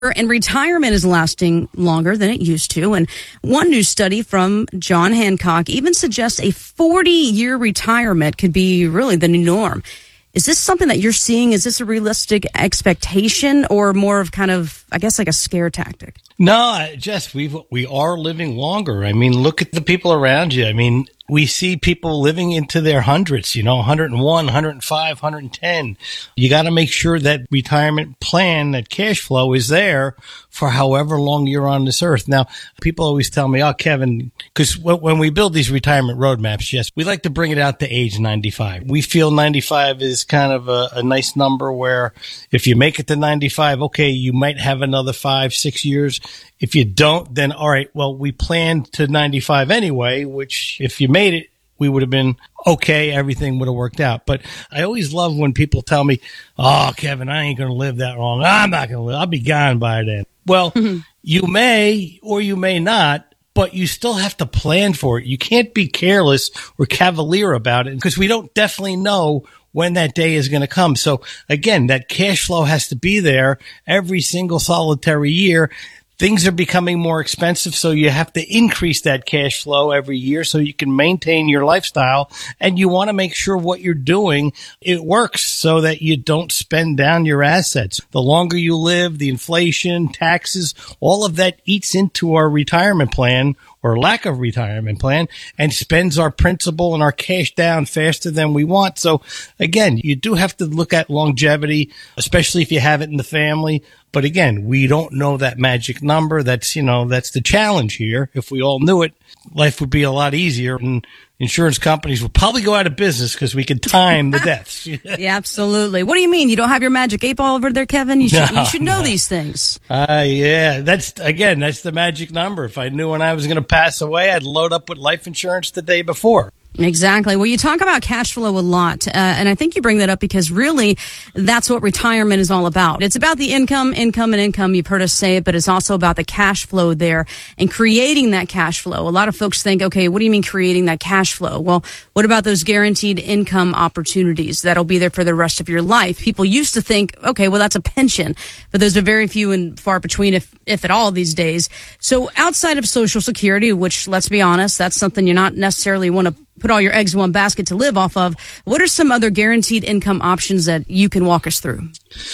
and retirement is lasting longer than it used to. And one new study from John Hancock even suggests a 40-year retirement could be really the new norm. Is this something that you're seeing? Is this a realistic expectation or more of kind of, I guess, like a scare tactic? No, Jess, we are living longer. I mean, look at the people around you. I mean, we see people living into their hundreds, 101, 105, 110. You got to make sure that retirement plan, that cash flow is there for however long you're on this earth. Now, people always tell me, oh, Kevin, because when we build these retirement roadmaps, yes, we like to bring it out to age 95. We feel 95 is kind of a nice number where if you make it to 95, okay, you might have another 5-6 years. If you don't, then all right, well, we planned to 95 anyway, which if you made it, we would have been okay. Everything would have worked out. But I always love when people tell me, oh, Kevin, I ain't going to live that long. I'm not going to live. I'll be gone by then. Well, you may or you may not, but you still have to plan for it. You can't be careless or cavalier about it because we don't definitely know when that day is going to come. So again, that cash flow has to be there every single solitary year. Things are becoming more expensive, so you have to increase that cash flow every year so you can maintain your lifestyle. And you want to make sure what you're doing, it works so that you don't spend down your assets. The longer you live, the inflation, taxes, all of that eats into our retirement plan or lack of retirement plan and spends our principal and our cash down faster than we want. So again, you do have to look at longevity, especially if you have it in the family. But again, we don't know that magic number. That's the challenge here. If we all knew it, life would be a lot easier and insurance companies would probably go out of business because we could time the deaths. Yeah, absolutely. What do you mean? You don't have your magic 8-ball over there, Kevin? You should know these things. Yeah, that's the magic number. If I knew when I was going to pass away, I'd load up with life insurance the day before. Exactly. Well, you talk about cash flow a lot, and I think you bring that up because really that's what retirement is all about. It's about the income. You've heard us say it, but it's also about the cash flow there and creating that cash flow. A lot of folks think, okay, what do you mean creating that cash flow? Well, what about those guaranteed income opportunities that'll be there for the rest of your life? People used to think, okay, well, that's a pension, but those are very few and far between, if at all, these days. So outside of Social Security, which, let's be honest, that's something you're not necessarily want to put all your eggs in one basket to live off of. What are some other guaranteed income options that you can walk us through?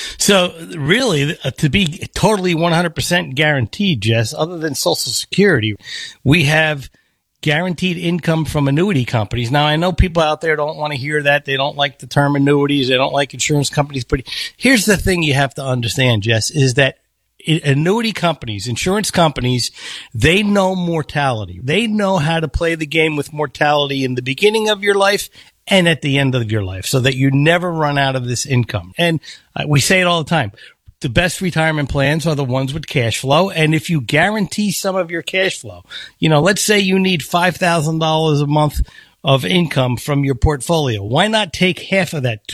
So really, to be totally 100% guaranteed, Jess, other than Social Security, we have guaranteed income from annuity companies. Now, I know people out there don't want to hear that. They don't like the term annuities. They don't like insurance companies. But here's the thing you have to understand, Jess, is that annuity companies, insurance companies, they know mortality. They know how to play the game with mortality in the beginning of your life and at the end of your life so that you never run out of this income. And we say it all the time. The best retirement plans are the ones with cash flow. And if you guarantee some of your cash flow, let's say you need $5,000 a month of income from your portfolio. Why not take half of that,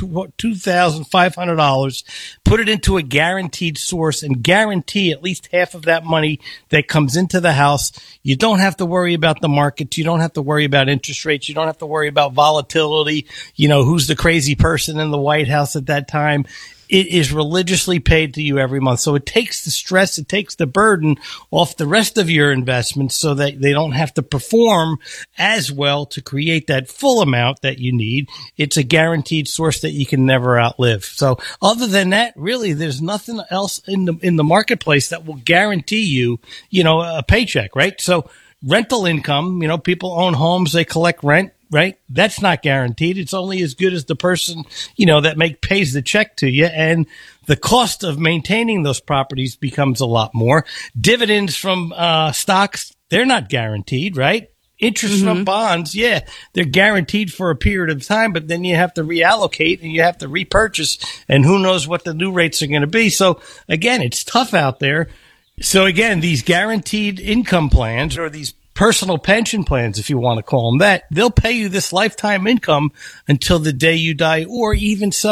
$2,500, put it into a guaranteed source and guarantee at least half of that money that comes into the house? You don't have to worry about the markets. You don't have to worry about interest rates. You don't have to worry about volatility. Who's the crazy person in the White House at that time? It is religiously paid to you every month. So it takes the stress, it takes the burden off the rest of your investments so that they don't have to perform as well to create that full amount that you need. It's a guaranteed source that you can never outlive. So other than that, really, there's nothing else in the marketplace that will guarantee you, a paycheck, right? So rental income, people own homes, they collect rent. Right? That's not guaranteed. It's only as good as the person, that pays the check to you. And the cost of maintaining those properties becomes a lot more. Dividends from stocks, they're not guaranteed, right? Interest from bonds, yeah, they're guaranteed for a period of time, but then you have to reallocate and you have to repurchase, and who knows what the new rates are going to be. So again, it's tough out there. So again, these guaranteed income plans or these personal pension plans, if you want to call them that, they'll pay you this lifetime income until the day you die, or even so,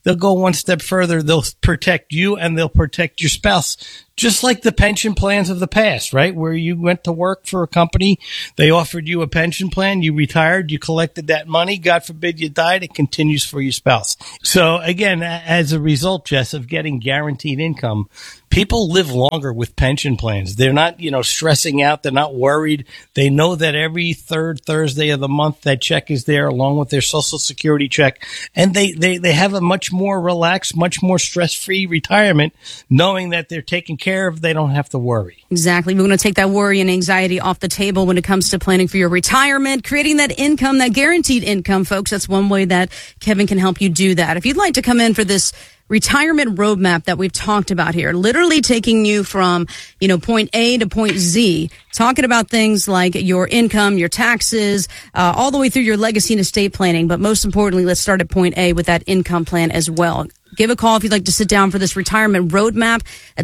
they'll go one step further. They'll protect you and they'll protect your spouse. Just like the pension plans of the past, right? Where you went to work for a company, they offered you a pension plan, you retired, you collected that money, God forbid you died, it continues for your spouse. So again, as a result, Jess, of getting guaranteed income, people live longer with pension plans. They're not, stressing out. They're not worried. They know that every third Thursday of the month, that check is there along with their Social Security check. And they have a much more relaxed, much more stress-free retirement, knowing that they're taken care of. They don't have to worry. Exactly. We want to take that worry and anxiety off the table when it comes to planning for your retirement, creating that income, that guaranteed income, folks. That's one way that Kevin can help you do that. If you'd like to come in for this retirement roadmap that we've talked about here, literally taking you from, point A to point Z, talking about things like your income, your taxes, all the way through your legacy and estate planning. But most importantly, let's start at point A with that income plan as well. Give a call if you'd like to sit down for this retirement roadmap at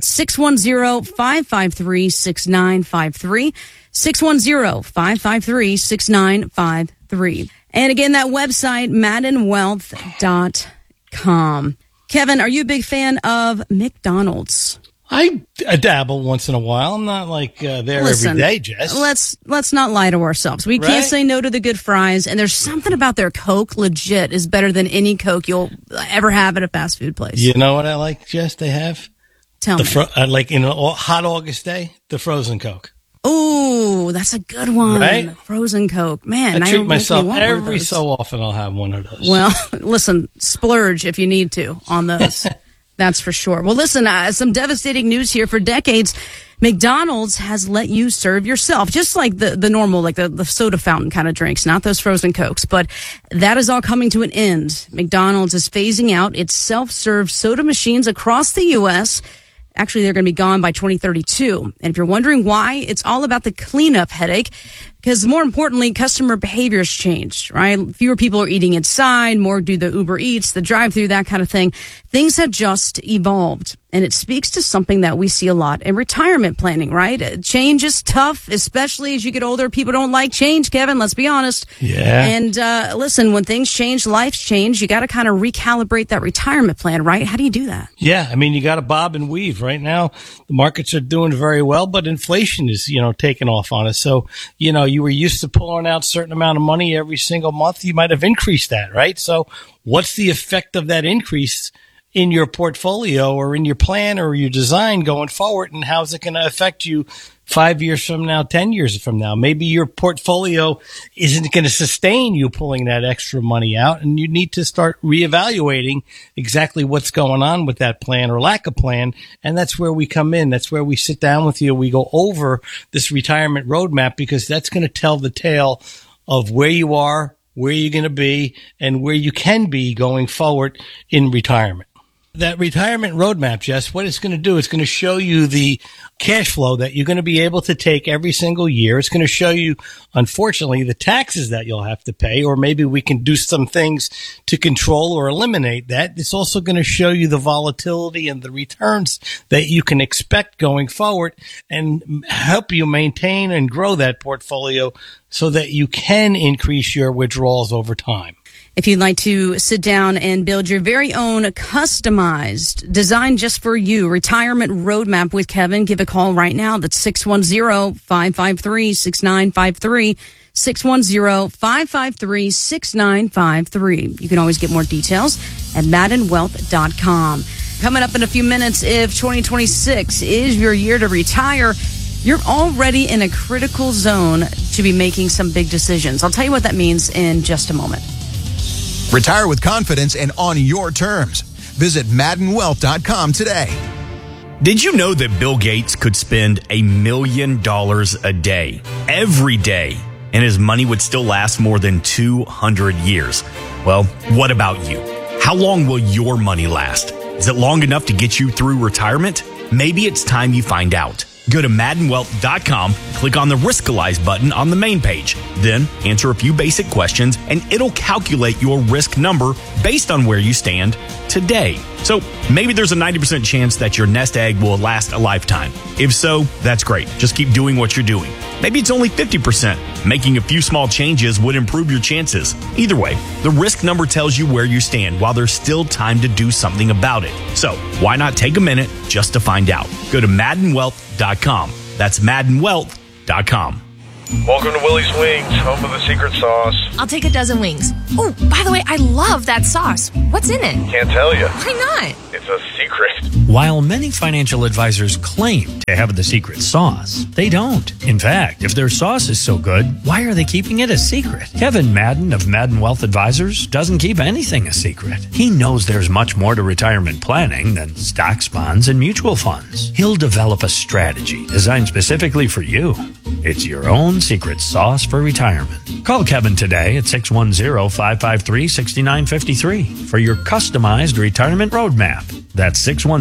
610-553-6953, 610-553-6953. And again, that website, maddenwealth.com. Kevin, are you a big fan of McDonald's? I dabble once in a while. I'm not like there every day, Jess. Let's not lie to ourselves. We can't say no to the good fries, and there's something about their Coke legit is better than any Coke you'll ever have at a fast food place. You know what I like, Jess? They have Tell me. Like in a hot August day, the frozen Coke. Oh, that's a good one. Right? Frozen Coke. Man, I treat myself every so often. I'll have one of those. Well, listen, splurge if you need to on those. That's for sure. Well, listen, some devastating news here. For decades, McDonald's has let you serve yourself, just like the normal, like the soda fountain kind of drinks, not those frozen Cokes. But that is all coming to an end. McDonald's is phasing out its self-serve soda machines across the U.S. Actually, they're going to be gone by 2032. And if you're wondering why, it's all about the cleanup headache. Because more importantly, customer behaviors changed, right? Fewer people are eating inside, more do the Uber Eats, the drive-thru, that kind of thing. Things have just evolved. And it speaks to something that we see a lot in retirement planning, right? Change is tough, especially as you get older. People don't like change, Kevin, let's be honest. Yeah. And listen, when things change, lives change, you got to kind of recalibrate that retirement plan, right? How do you do that? Yeah, I mean, you got to bob and weave. Right now, the markets are doing very well, but inflation is, taking off on us. So, you were used to pulling out a certain amount of money every single month. You might have increased that, right? So what's the effect of that increase in your portfolio or in your plan or your design going forward, and how's it going to affect you 5 years from now, 10 years from now? Maybe your portfolio isn't going to sustain you pulling that extra money out, and you need to start reevaluating exactly what's going on with that plan or lack of plan. And that's where we come in. That's where we sit down with you. We go over this retirement roadmap, because that's going to tell the tale of where you are, where you're going to be, and where you can be going forward in retirement. That retirement roadmap, Jess, what it's going to do, it's going to show you the cash flow that you're going to be able to take every single year. It's going to show you, unfortunately, the taxes that you'll have to pay, or maybe we can do some things to control or eliminate that. It's also going to show you the volatility and the returns that you can expect going forward, and help you maintain and grow that portfolio so that you can increase your withdrawals over time. If you'd like to sit down and build your very own customized, designed just for you, retirement roadmap with Kevin, give a call right now. That's 610-553-6953, 610-553-6953. You can always get more details at maddenwealth.com. Coming up in a few minutes, if 2026 is your year to retire, you're already in a critical zone to be making some big decisions. I'll tell you what that means in just a moment. Retire with confidence and on your terms. Visit maddenwealth.com today. Did you know that Bill Gates could spend $1 million a day, every day, and his money would still last more than 200 years? Well, what about you? How long will your money last? Is it long enough to get you through retirement? Maybe it's time you find out. Go to maddenwealth.com, click on the Riskalyze button on the main page. Then answer a few basic questions, and it'll calculate your risk number based on where you stand today. So maybe there's a 90% chance that your nest egg will last a lifetime. If so, that's great. Just keep doing what you're doing. Maybe it's only 50%. Making a few small changes would improve your chances. Either way, the risk number tells you where you stand while there's still time to do something about it. So why not take a minute just to find out? Go to MaddenWealth.com. That's MaddenWealth.com. Welcome to Willie's Wings, home of the secret sauce. I'll take a dozen wings. Oh, by the way, I love that sauce. What's in it? Can't tell you. Why not? It's a secret. While many financial advisors claim to have the secret sauce, they don't. In fact, if their sauce is so good, why are they keeping it a secret? Kevin Madden of Madden Wealth Advisors doesn't keep anything a secret. He knows there's much more to retirement planning than stocks, bonds, and mutual funds. He'll develop a strategy designed specifically for you. It's your own secret sauce for retirement. Call Kevin today at 610-553-6953 for your customized retirement roadmap. That's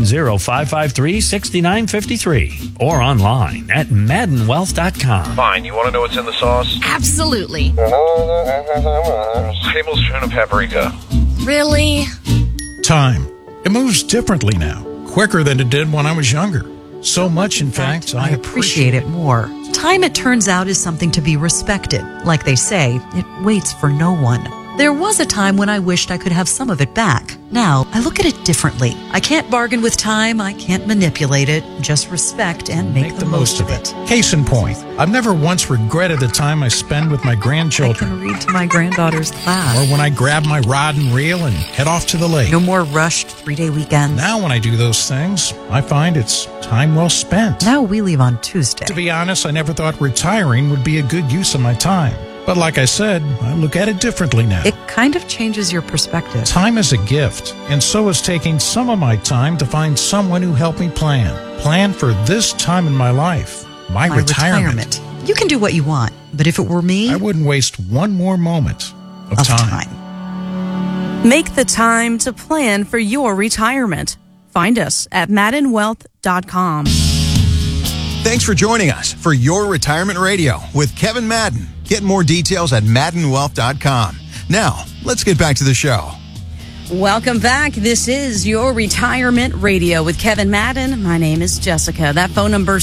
610-553-6953 or online at MaddenWealth.com. Fine, you want to know what's in the sauce? Absolutely. Tablespoon of paprika. Really? Time. It moves differently now, quicker than it did when I was younger. So much, in fact, I appreciate it more. Time, it turns out, is something to be respected. Like they say, it waits for no one. There was a time when I wished I could have some of it back. Now, I look at it differently. I can't bargain with time, I can't manipulate it, just respect and make the most of it. Case in point, I've never once regretted the time I spend with my grandchildren. I can read to my granddaughter's class. Or when I grab my rod and reel and head off to the lake. No more rushed 3-day weekends. Now when I do those things, I find it's time well spent. Now we leave on Tuesday. To be honest, I never thought retiring would be a good use of my time. But like I said, I look at it differently now. It kind of changes your perspective. Time is a gift, and so is taking some of my time to find someone who helped me plan. Plan for this time in my life, my retirement. You can do what you want, but if it were me, I wouldn't waste one more moment of time. Make the time to plan for your retirement. Find us at MaddenWealth.com. Thanks for joining us for Your Retirement Radio with Kevin Madden. Get more details at MaddenWealth.com. Now, let's get back to the show. Welcome back. This is Your Retirement Radio with Kevin Madden. My name is Jessica. That phone number is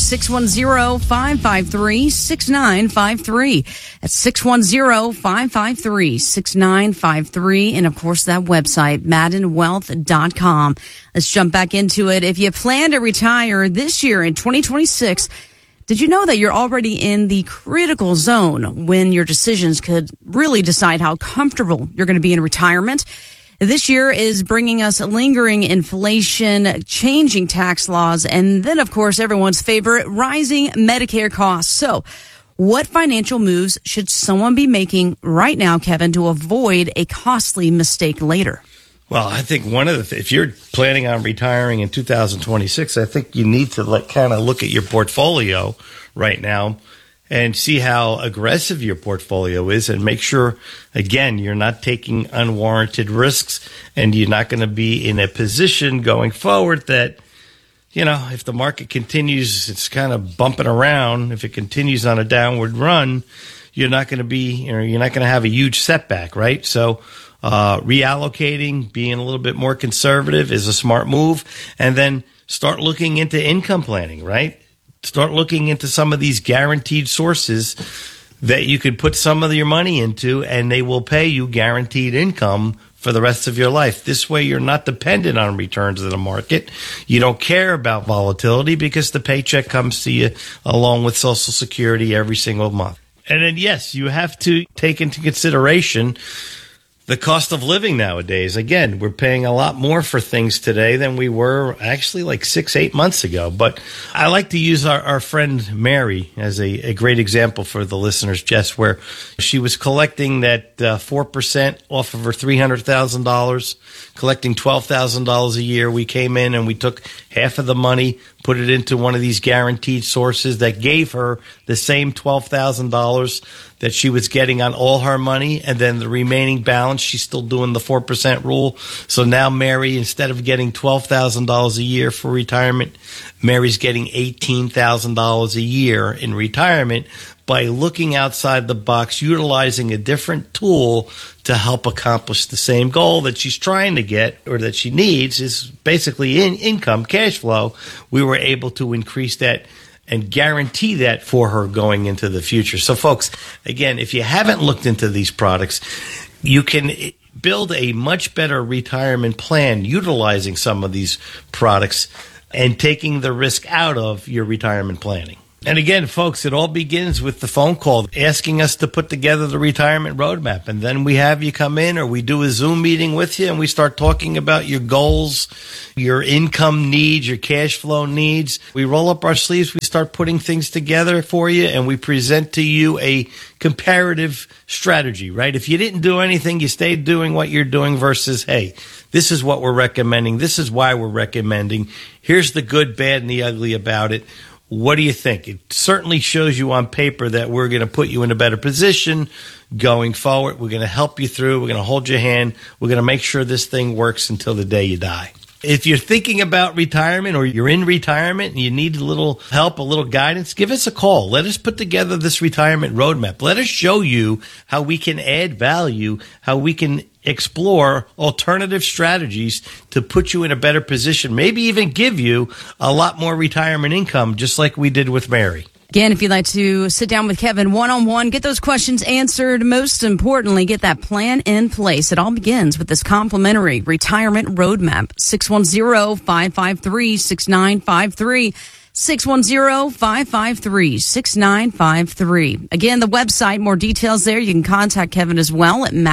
610-553-6953. That's 610-553-6953. And of course, that website, MaddenWealth.com. Let's jump back into it. If you plan to retire this year in 2026, did you know that you're already in the critical zone when your decisions could really decide how comfortable you're going to be in retirement? This year is bringing us lingering inflation, changing tax laws, and then, of course, everyone's favorite, rising Medicare costs. So what financial moves should someone be making right now, Kevin, to avoid a costly mistake later? Well, I think one of the if you're planning on retiring in 2026, I think you need to kind of look at your portfolio right now and see how aggressive your portfolio is and make sure, again, you're not taking unwarranted risks and you're not going to be in a position going forward that, you know, if the market continues, it's kind of bumping around. If it continues on a downward run, you're not going to be, you're not going to have a huge setback, right? So, reallocating, being a little bit more conservative is a smart move. And then start looking into income planning, right? Start looking into some of these guaranteed sources that you could put some of your money into and they will pay you guaranteed income for the rest of your life. This way you're not dependent on returns of the market. You don't care about volatility because the paycheck comes to you along with Social Security every single month. And then, yes, you have to take into consideration the cost of living nowadays. Again, we're paying a lot more for things today than we were actually like 6-8 months ago. But I like to use our friend Mary as a great example for the listeners, Jess, where she was collecting that 4% off of her $300,000, collecting $12,000 a year. We came in and we took half of the money, put it into one of these guaranteed sources that gave her the same $12,000 that she was getting on all her money, and then the remaining balance, she's still doing the 4% rule. So now Mary, instead of getting $12,000 a year for retirement, Mary's getting $18,000 a year in retirement by looking outside the box, utilizing a different tool to help accomplish the same goal that she's trying to get or that she needs, is basically income, cash flow. We were able to increase that and guarantee that for her going into the future. So, folks, again, if you haven't looked into these products, you can build a much better retirement plan utilizing some of these products and taking the risk out of your retirement planning. And again, folks, it all begins with the phone call asking us to put together the retirement roadmap. And then we have you come in, or we do a Zoom meeting with you, and we start talking about your goals, your income needs, your cash flow needs. We roll up our sleeves, we start putting things together for you, and we present to you a comparative strategy, right? If you didn't do anything, you stayed doing what you're doing versus, hey, this is what we're recommending. This is why we're recommending. Here's the good, bad, and the ugly about it. What do you think? It certainly shows you on paper that we're going to put you in a better position going forward. We're going to help you through. We're going to hold your hand. We're going to make sure this thing works until the day you die. If you're thinking about retirement or you're in retirement and you need a little help, a little guidance, give us a call. Let us put together this retirement roadmap. Let us show you how we can add value, how we can explore alternative strategies to put you in a better position, maybe even give you a lot more retirement income, just like we did with Mary. Again, if you'd like to sit down with Kevin one-on-one, get those questions answered, most importantly, get that plan in place. It all begins with this complimentary retirement roadmap. 610-553-6953. 610-553-6953. Again, the website, more details there. You can contact Kevin as well at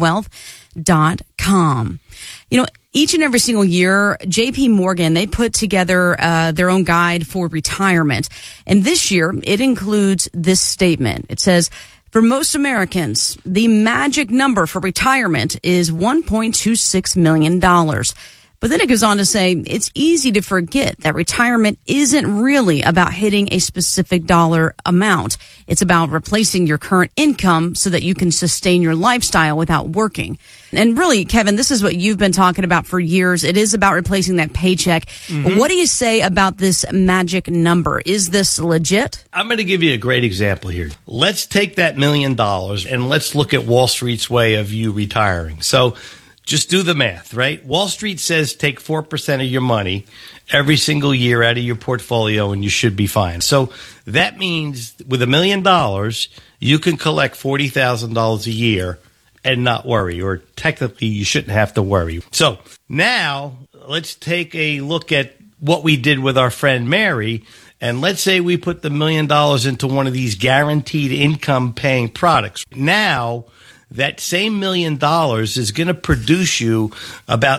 MaddenWealth.com. You know, each and every single year, JP Morgan, they put together their own guide for retirement. And this year, it includes this statement. It says, for most Americans, the magic number for retirement is $1.26 million. But then it goes on to say, it's easy to forget that retirement isn't really about hitting a specific dollar amount. It's about replacing your current income so that you can sustain your lifestyle without working. And really, Kevin, this is what you've been talking about for years. It is about replacing that paycheck. Mm-hmm. What do you say about this magic number? Is this legit? I'm going to give you a great example here. Let's take that $1 million and let's look at Wall Street's way of you retiring. So just do the math, right? Wall Street says take 4% of your money every single year out of your portfolio and you should be fine. So that means with $1 million, you can collect $40,000 a year and not worry, or technically you shouldn't have to worry. So now let's take a look at what we did with our friend Mary. And let's say we put the $1 million into one of these guaranteed income paying products. Now, that same $1 million is going to produce you about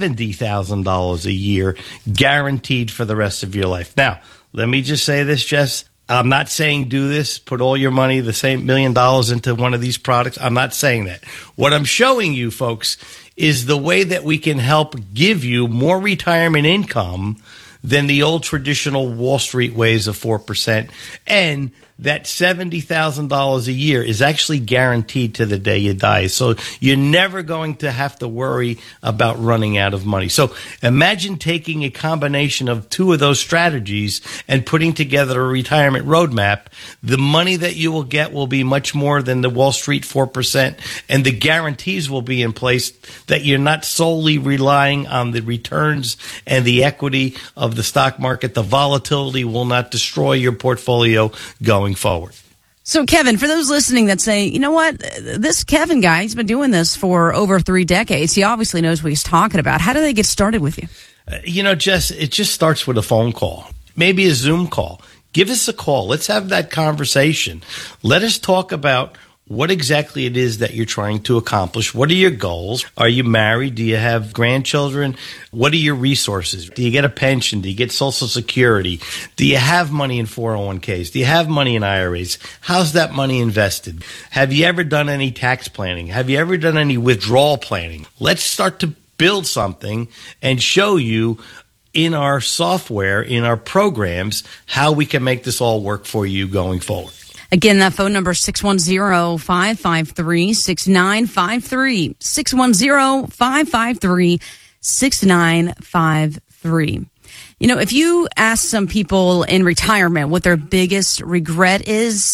$70,000 a year guaranteed for the rest of your life. Now, let me just say this, Jess. I'm not saying do this, put all your money, the same $1 million into one of these products. I'm not saying that. What I'm showing you, folks, is the way that we can help give you more retirement income than the old traditional Wall Street ways of 4%. And that $70,000 a year is actually guaranteed to the day you die. So you're never going to have to worry about running out of money. So imagine taking a combination of two of those strategies and putting together a retirement roadmap. The money that you will get will be much more than the Wall Street 4%, and the guarantees will be in place that you're not solely relying on the returns and the equity of the stock market. The volatility will not destroy your portfolio going forward. So, Kevin, for those listening that say, you know what, this Kevin guy, he's been doing this for over 3 decades. He obviously knows what he's talking about. How do they get started with you? Jess, it just starts with a phone call, maybe a Zoom call. Give us a call. Let's have that conversation. Let us talk about what exactly it is that you're trying to accomplish. What are your goals? Are you married? Do you have grandchildren? What are your resources? Do you get a pension? Do you get Social Security? Do you have money in 401ks? Do you have money in IRAs? How's that money invested? Have you ever done any tax planning? Have you ever done any withdrawal planning? Let's start to build something and show you in our software, in our programs, how we can make this all work for you going forward. Again, that phone number is 610-553-6953. 610-553-6953. You know, if you ask some people in retirement what their biggest regret is,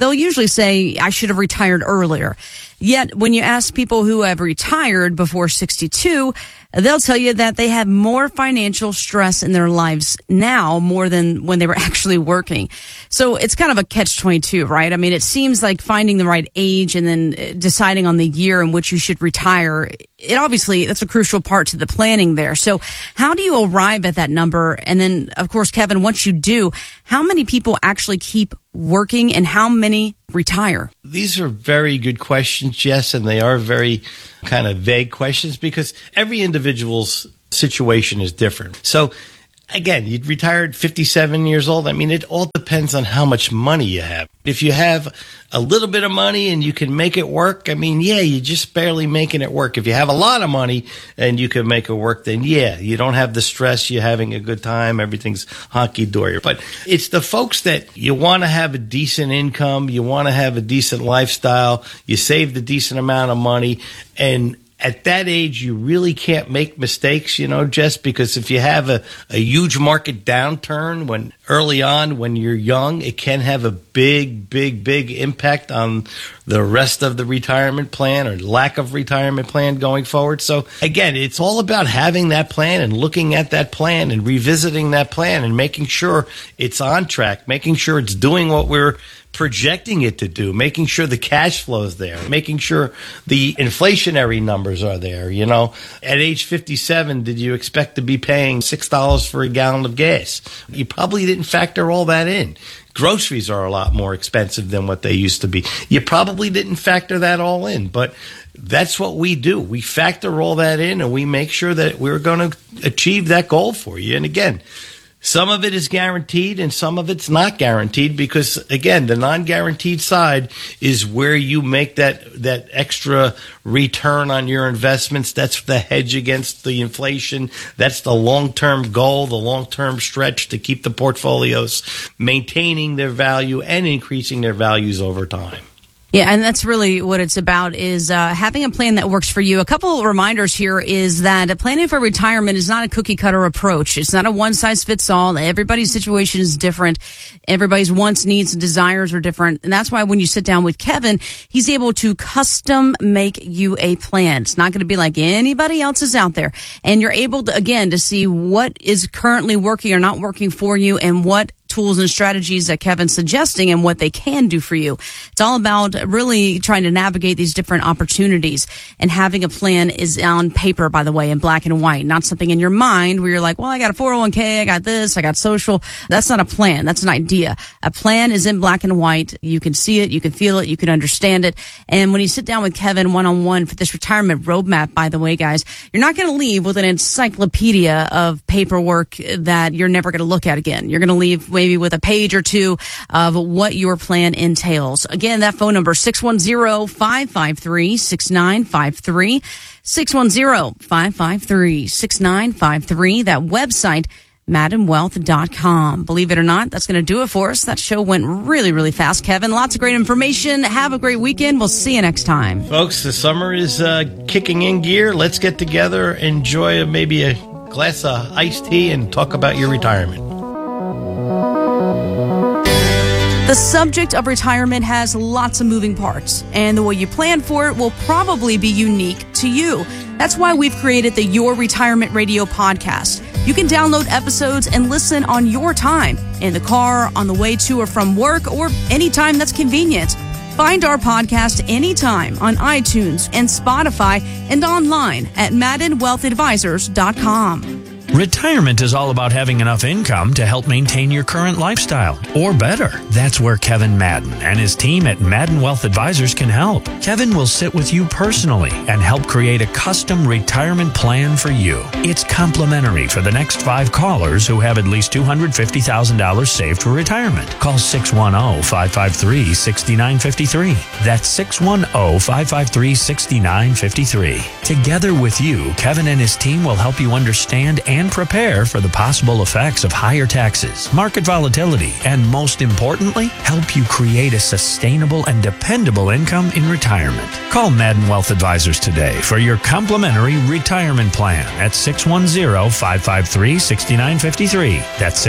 they'll usually say, I should have retired earlier. Yet, when you ask people who have retired before 62, they'll tell you that they have more financial stress in their lives now more than when they were actually working. So it's kind of a catch-22, right? I mean, it seems like finding the right age and then deciding on the year in which you should retire, that's a crucial part to the planning there. So how do you arrive at that number? And then, of course, Kevin, once you do, how many people actually keep working and how many retire? These are very good questions, Jess, and they are very kind of vague questions because every individual's situation is different. So again, you retired 57 years old. I mean, it all depends on how much money you have. If you have a little bit of money and you can make it work, I mean, yeah, you're just barely making it work. If you have a lot of money and you can make it work, then yeah, you don't have the stress. You're having a good time. Everything's honky-dory. But it's the folks that you want to have a decent income. You want to have a decent lifestyle. You saved a decent amount of money. And at that age, you really can't make mistakes, just because if you have a huge market downturn early on when you're young, it can have a big impact on the rest of the retirement plan or lack of retirement plan going forward. So again, it's all about having that plan and looking at that plan and revisiting that plan and making sure it's on track, making sure it's doing what we're projecting it to do, making sure the cash flow is there, making sure the inflationary numbers are there. At age 57, did you expect to be paying $6 for a gallon of gas? You probably didn't factor all that in. Groceries are a lot more expensive than what they used to be. You probably didn't factor that all in, but that's what we do. We factor all that in and we make sure that we're going to achieve that goal for you. And again, some of it is guaranteed and some of it's not guaranteed because, again, the non-guaranteed side is where you make that extra return on your investments. That's the hedge against the inflation. That's the long-term goal, the long-term stretch to keep the portfolios maintaining their value and increasing their values over time. Yeah, and that's really what it's about is having a plan that works for you. A couple of reminders here is that planning for retirement is not a cookie-cutter approach. It's not a one-size-fits-all. Everybody's situation is different. Everybody's wants, needs, and desires are different. And that's why when you sit down with Kevin, he's able to custom make you a plan. It's not going to be like anybody else's out there. And you're able to, again, to see what is currently working or not working for you and what tools and strategies that Kevin's suggesting and what they can do for you. It's all about really trying to navigate these different opportunities, and having a plan is on paper, by the way, in black and white, not something in your mind where you're like, well, I got a 401k, I got this, I got social. That's not a plan. That's an idea. A plan is in black and white. You can see it, you can feel it, you can understand it. And when you sit down with Kevin one-on-one for this retirement roadmap, by the way, guys, you're not going to leave with an encyclopedia of paperwork that you're never going to look at again. You're going to leave maybe with a page or two of what your plan entails. Again, that phone number, 610-553-6953, 610-553-6953. That website, MaddenWealth.com. Believe it or not, that's going to do it for us. That show went really, really fast, Kevin. Lots of great information. Have a great weekend. We'll see you next time. Folks, the summer is kicking in gear. Let's get together, enjoy maybe a glass of iced tea, and talk about your retirement. The subject of retirement has lots of moving parts, and the way you plan for it will probably be unique to you. That's why we've created the Your Retirement Radio podcast. You can download episodes and listen on your time, in the car, on the way to or from work, or anytime that's convenient. Find our podcast anytime on iTunes and Spotify and online at MaddenWealthAdvisors.com. Retirement is all about having enough income to help maintain your current lifestyle, or better. That's where Kevin Madden and his team at Madden Wealth Advisors can help. Kevin will sit with you personally and help create a custom retirement plan for you. It's complimentary for the next 5 callers who have at least $250,000 saved for retirement. Call 610-553-6953. That's 610-553-6953. Together with you, Kevin and his team will help you understand and and prepare for the possible effects of higher taxes, market volatility, and most importantly, help you create a sustainable and dependable income in retirement. Call Madden Wealth Advisors today for your complimentary retirement plan at 610-553-6953. That's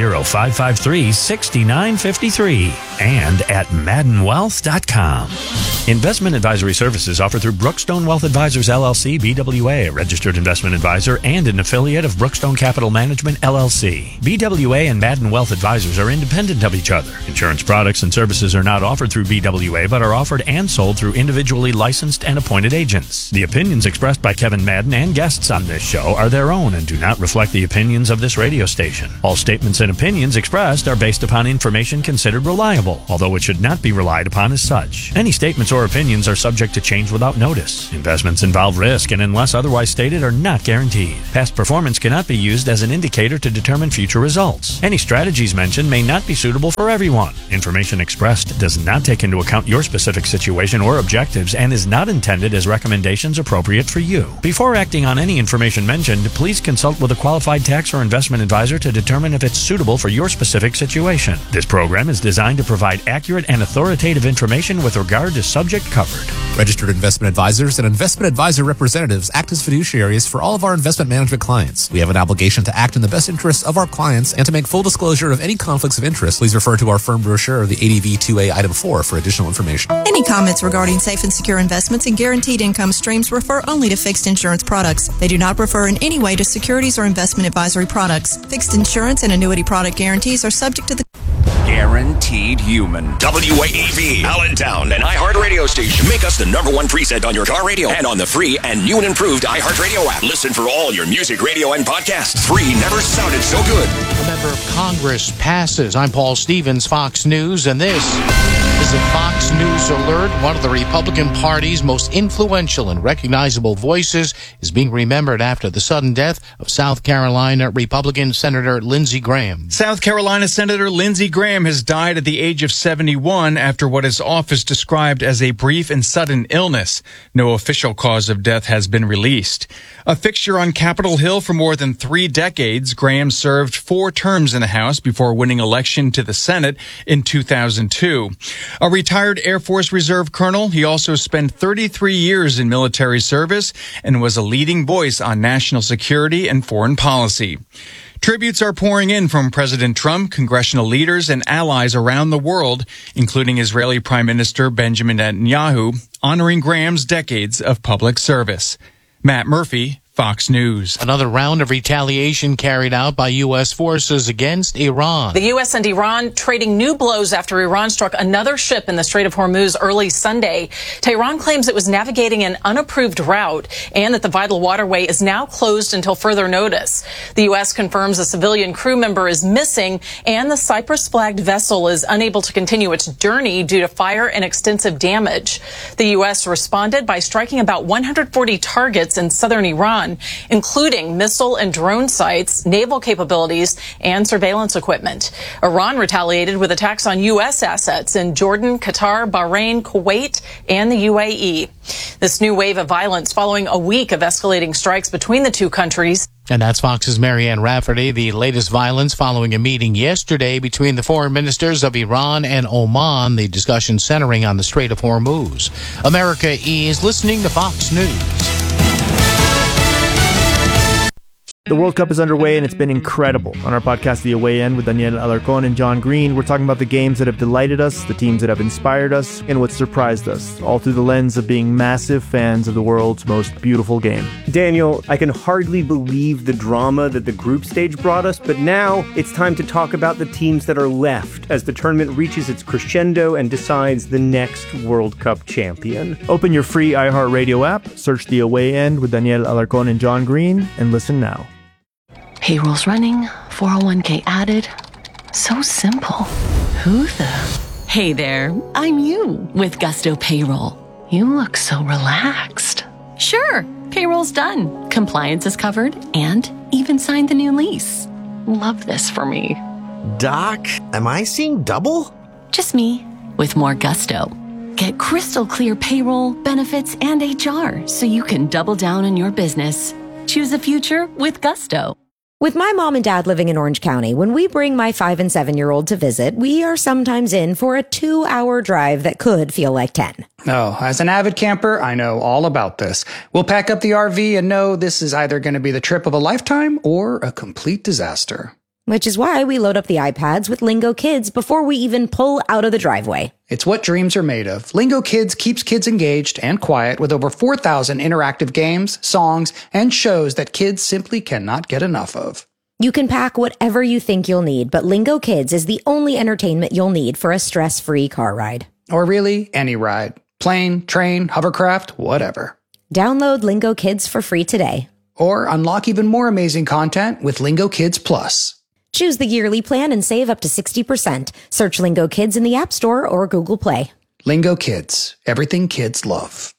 610-553-6953 and at maddenwealth.com. Investment advisory services offered through Brookstone Wealth Advisors LLC, BWA, a registered investment advisor and an affiliate of Brookstone Capital Management LLC. BWA and Madden Wealth Advisors are independent of each other. Insurance products and services are not offered through BWA but are offered and sold through individually licensed and appointed agents. The opinions expressed by Kevin Madden and guests on this show are their own and do not reflect the opinions of this radio station. All statements and opinions expressed are based upon information considered reliable, although it should not be relied upon as such. Any statements or opinions are subject to change without notice. Investments involve risk and, unless otherwise stated, are not guaranteed. Past performance cannot be used as an indicator to determine future results. Any strategies mentioned may not be suitable for everyone. Information expressed does not take into account your specific situation or objectives and is not intended as recommendations appropriate for you. Before acting on any information mentioned, please consult with a qualified tax or investment advisor to determine if it's suitable for your specific situation. This program is designed to provide accurate and authoritative information with regard to subject covered. Registered investment advisors and investment advisor representatives act as fiduciaries for all of our investment management clients. We have an obligation to act in the best interests of our clients and to make full disclosure of any conflicts of interest. Please refer to our firm brochure, the ADV 2A Item 4, for additional information. Any comments regarding safe and secure investments and guaranteed income streams refer only to fixed insurance products. They do not refer in any way to securities or investment advisory products. Fixed insurance and annuity product guarantees are subject to the Guaranteed Human. WAEV, Allentown, an iHeart radio station. Make us the #1 preset on your car radio and on the free and new and improved iHeart radio app. Listen for all your music, radio, and podcasts. Free never sounded so good. A member of Congress passes. I'm Paul Stevens, Fox News, and this is a Fox News alert. One of the Republican Party's most influential and recognizable voices is being remembered after the sudden death of South Carolina Republican Senator Lindsey Graham. South Carolina Senator Lindsey Graham has died at the age of 71 after what his office described as a brief and sudden illness. No official cause of death has been released. A fixture on Capitol Hill for more than 3 decades, Graham served 4 terms in the House before winning election to the Senate in 2002. A retired Air Force Reserve colonel, he also spent 33 years in military service and was a leading voice on national security and foreign policy. Tributes are pouring in from President Trump, congressional leaders, and allies around the world, including Israeli Prime Minister Benjamin Netanyahu, honoring Graham's decades of public service. Matt Murphy, Fox News. Another round of retaliation carried out by U.S. forces against Iran. The U.S. and Iran trading new blows after Iran struck another ship in the Strait of Hormuz early Sunday. Tehran claims it was navigating an unapproved route and that the vital waterway is now closed until further notice. The U.S. confirms a civilian crew member is missing and the Cyprus-flagged vessel is unable to continue its journey due to fire and extensive damage. The U.S. responded by striking about 140 targets in southern Iran, including missile and drone sites, naval capabilities, and surveillance equipment. Iran retaliated with attacks on U.S. assets in Jordan, Qatar, Bahrain, Kuwait, and the UAE. This new wave of violence following a week of escalating strikes between the two countries. And that's Fox's Marianne Rafferty. The latest violence following a meeting yesterday between the foreign ministers of Iran and Oman, the discussion centering on the Strait of Hormuz. America is listening to Fox News. The World Cup is underway and it's been incredible. On our podcast, The Away End, with Daniel Alarcón and John Green, we're talking about the games that have delighted us, the teams that have inspired us, and what surprised us, all through the lens of being massive fans of the world's most beautiful game. Daniel, I can hardly believe the drama that the group stage brought us, but now it's time to talk about the teams that are left as the tournament reaches its crescendo and decides the next World Cup champion. Open your free iHeartRadio app, search The Away End with Daniel Alarcón and John Green, and listen now. Payroll's running, 401k added. So simple. Who the? Hey there, I'm you with Gusto Payroll. You look so relaxed. Sure, payroll's done. Compliance is covered and even signed the new lease. Love this for me. Doc, am I seeing double? Just me with more Gusto. Get crystal clear payroll, benefits, and HR so you can double down on your business. Choose a future with Gusto. With my mom and dad living in Orange County, when we bring my 5 and 7-year-old to visit, we are sometimes in for a 2-hour drive that could feel like 10. Oh, as an avid camper, I know all about this. We'll pack up the RV and know this is either going to be the trip of a lifetime or a complete disaster. Which is why we load up the iPads with Lingo Kids before we even pull out of the driveway. It's what dreams are made of. Lingo Kids keeps kids engaged and quiet with over 4,000 interactive games, songs, and shows that kids simply cannot get enough of. You can pack whatever you think you'll need, but Lingo Kids is the only entertainment you'll need for a stress-free car ride. Or really, any ride. Plane, train, hovercraft, whatever. Download Lingo Kids for free today. Or unlock even more amazing content with Lingo Kids Plus. Choose the yearly plan and save up to 60%. Search Lingo Kids in the App Store or Google Play. Lingo Kids. Everything kids love.